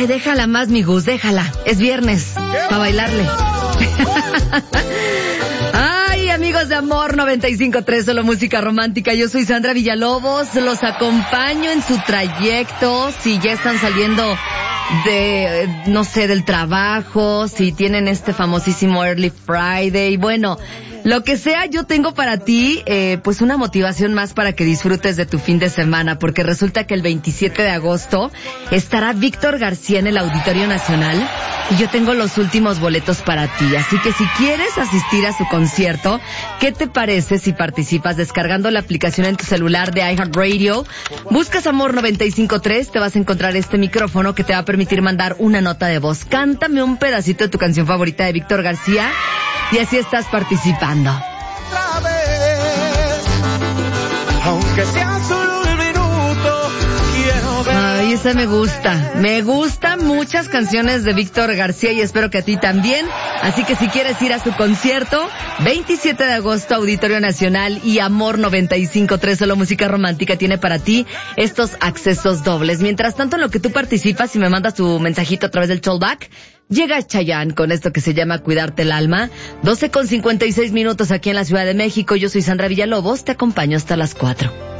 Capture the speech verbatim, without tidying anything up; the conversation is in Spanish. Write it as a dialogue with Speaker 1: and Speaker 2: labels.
Speaker 1: déjala más, mi Gus, déjala. Es viernes, para bailarle. Ay, amigos de Amor noventa y cinco punto tres, solo música romántica. Yo soy Sandra Villalobos, los acompaño en su trayecto. Si ya están saliendo de, no sé, del trabajo, si tienen este famosísimo Early Friday, bueno, lo que sea, yo tengo para ti, eh, pues una motivación más para que disfrutes de tu fin de semana, porque resulta que el veintisiete de agosto estará Víctor García en el Auditorio Nacional y yo tengo los últimos boletos para ti. Así que si quieres asistir a su concierto, ¿qué te parece si participas descargando la aplicación en tu celular de iHeartRadio? Buscas Amor noventa y cinco punto tres, te vas a encontrar este micrófono que te va a permitir mandar una nota de voz. Cántame un pedacito de tu canción favorita de Víctor García y así estás participando.
Speaker 2: Otra vez, aunque sea solo un minuto, quiero ver.
Speaker 1: Ay, esa me gusta. Me gustan muchas canciones de Víctor García y espero que a ti también. Así que si quieres ir a su concierto, veintisiete de agosto, Auditorio Nacional, y Amor noventa y cinco punto tres, solo música romántica, tiene para ti estos accesos dobles. Mientras tanto, en lo que tú participas y me mandas tu mensajito a través del Tollback, llega Chayanne con esto que se llama Cuidarte el Alma. doce con cincuenta y seis minutos aquí en la Ciudad de México. Yo soy Sandra Villalobos, te acompaño hasta las cuatro.